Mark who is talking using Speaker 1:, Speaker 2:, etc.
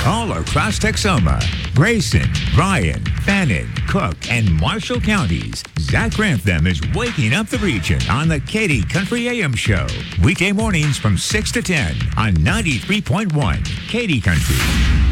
Speaker 1: all across Texoma, Grayson, Bryan, Fannin, Cook, and Marshall counties. Zach Grantham is waking up the region on the Katy Country AM Show. Weekday mornings from 6 to 10 on 93.1 Katy Country.